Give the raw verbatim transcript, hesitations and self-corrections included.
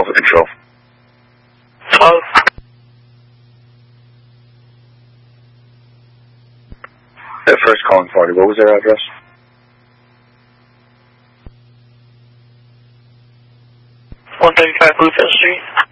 Alpha Control. twelve. That first calling party, what was their address? one thirty-five Bluefield Street.